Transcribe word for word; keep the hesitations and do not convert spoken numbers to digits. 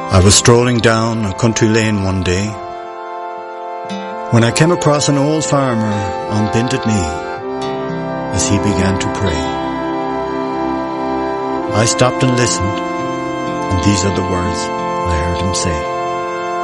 I was strolling down a country lane one day when I came across an old farmer on bended knee as he began to pray. I stopped and listened, and these are the words I heard him say.